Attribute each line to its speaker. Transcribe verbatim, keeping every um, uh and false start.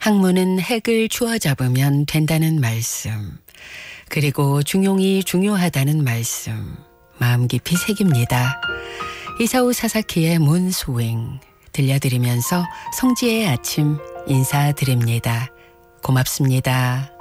Speaker 1: 학문은 핵을 주워 잡으면 된다는 말씀, 그리고 중용이 중요하다는 말씀, 마음 깊이 새깁니다. 이사오 사사키의 문스윙 들려드리면서 성지의 아침 인사드립니다. 고맙습니다.